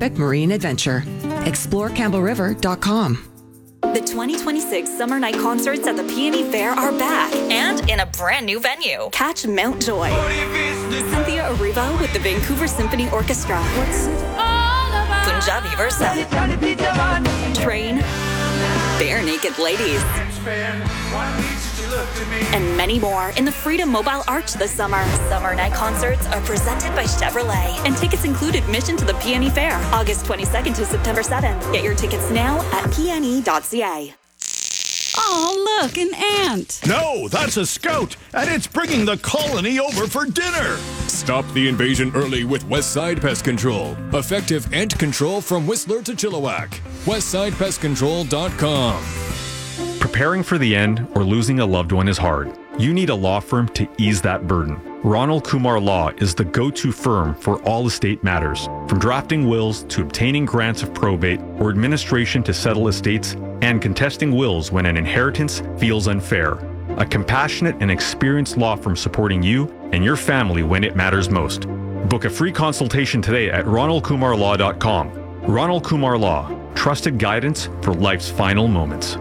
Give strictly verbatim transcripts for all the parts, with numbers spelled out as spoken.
perfect marine adventure. Explore Campbell River dot com. The twenty twenty-six Summer Night Concerts at the Peony Fair are back and in a brand new venue. Catch Mountjoy, Cynthia Erivo with the Vancouver Symphony Orchestra, Punjabi Versa, Train, Bare Naked Ladies, and many more in the Freedom Mobile Arch this summer. Summer Night Concerts are presented by Chevrolet, and tickets include admission to the Peony Fair, August twenty-second to September seventh. Get your tickets now at p n e dot c a. Oh, look, an ant. No, that's a scout, and it's bringing the colony over for dinner. Stop the invasion early with Westside Pest Control. Effective ant control from Whistler to Chilliwack. westside pest control dot com. Preparing for the end or losing a loved one is hard. You need a law firm to ease that burden. Ronald Kumar Law is the go-to firm for all estate matters, from drafting wills to obtaining grants of probate or administration to settle estates and contesting wills when an inheritance feels unfair. A compassionate and experienced law firm supporting you and your family when it matters most. Book a free consultation today at ronald kumar law dot com. Ronald Kumar Law, trusted guidance for life's final moments.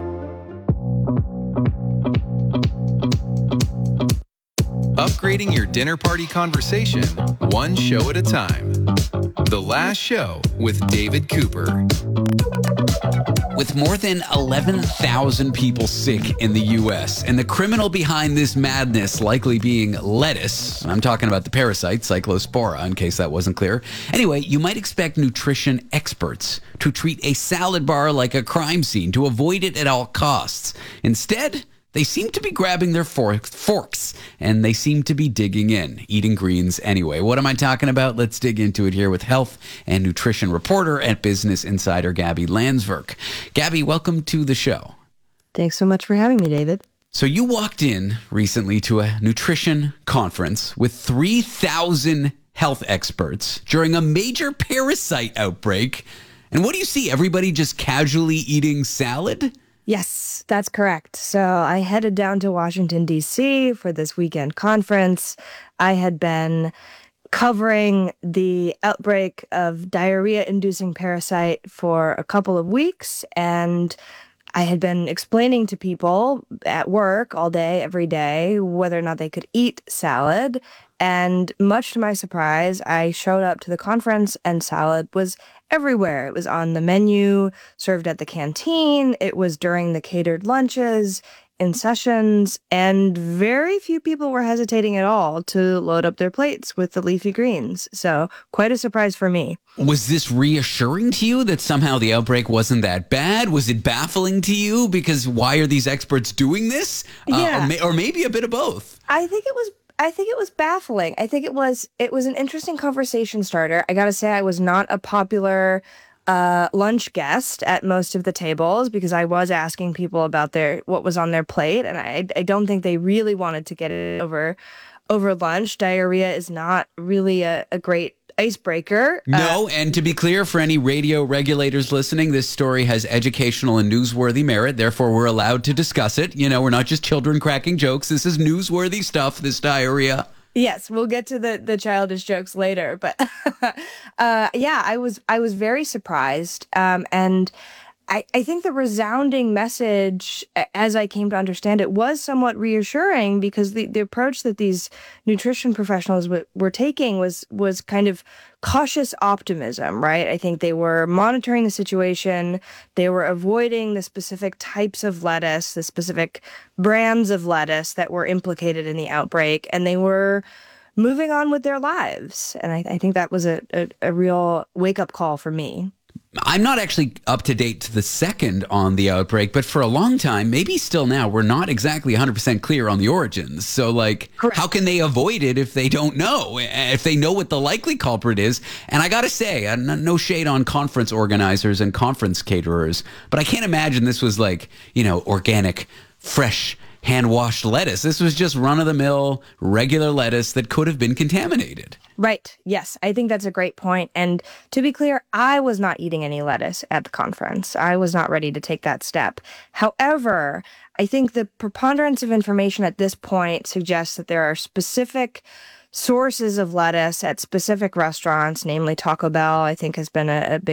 Upgrading your dinner party conversation, one show at a time. The Last Show with David Cooper. With more than eleven thousand people sick in the U S and the criminal behind this madness likely being lettuce, and I'm talking about the parasite Cyclospora in case that wasn't clear. Anyway, you might expect nutrition experts to treat a salad bar like a crime scene, to avoid it at all costs. Instead, they seem to be grabbing their fork, forks, and they seem to be digging in, eating greens anyway. What am I talking about? Let's dig into it here with health and nutrition reporter at Business Insider, Gabby Landsverk. Gabby, welcome to the show. Thanks so much for having me, David. So you walked in recently to a nutrition conference with three thousand health experts during a major parasite outbreak. And what do you see? Everybody just casually eating salad? Yes, that's correct. So I headed down to Washington, D C for this weekend conference. I had been covering the outbreak of diarrhea-inducing parasite for a couple of weeks, and I had been explaining to people at work all day, every day, whether or not they could eat salad. And much to my surprise, I showed up to the conference and salad was everywhere. It was on the menu, served at the canteen. It was during the catered lunches, in sessions, and very few people were hesitating at all to load up their plates with the leafy greens. So quite a surprise for me. Was this reassuring to you that somehow the outbreak wasn't that bad? Was it baffling to you? Because why are these experts doing this? Yeah. Uh, or, may- or maybe a bit of both. I think it was I think it was baffling. I think it was it was an interesting conversation starter. I got to say I was not a popular uh, lunch guest at most of the tables because I was asking people about their what was on their plate, and I I don't think they really wanted to get it over over lunch. Diarrhea is not really a, a great icebreaker. No, uh, and to be clear for any radio regulators listening, this story has educational and newsworthy merit. Therefore, we're allowed to discuss it. You know, we're not just children cracking jokes. This is newsworthy stuff, this diarrhea. Yes, we'll get to the, the childish jokes later. But uh, yeah, I was I was very surprised. Um, and I, I think the resounding message, as I came to understand it, was somewhat reassuring because the, the approach that these nutrition professionals w- were taking was was kind of cautious optimism, right? I think they were monitoring the situation. They were avoiding the specific types of lettuce, the specific brands of lettuce that were implicated in the outbreak, and they were moving on with their lives. And I, I think that was a, a, a real wake-up call for me. I'm not actually up to date to the second on the outbreak, but for a long time, maybe still now, we're not exactly one hundred percent clear on the origins. So, like, Correct. How can they avoid it if they don't know, if they know what the likely culprit is? And I got to say, no shade on conference organizers and conference caterers, but I can't imagine this was like, you know, organic, fresh, hand-washed lettuce. This was just run-of-the-mill, regular lettuce that could have been contaminated. Right. Yes, I think that's a great point. And to be clear, I was not eating any lettuce at the conference. I was not ready to take that step. However, I think the preponderance of information at this point suggests that there are specific sources of lettuce at specific restaurants, namely Taco Bell, I think has been a, a big